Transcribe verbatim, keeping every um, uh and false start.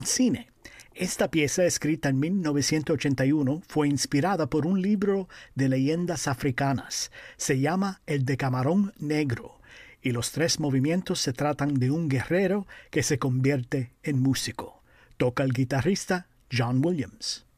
Cine. Esta pieza, escrita en mil novecientos ochenta y uno, fue inspirada por un libro de leyendas africanas. Se llama El Decamerón Negro, y los tres movimientos se tratan de un guerrero que se convierte en músico. Toca el guitarrista John Williams.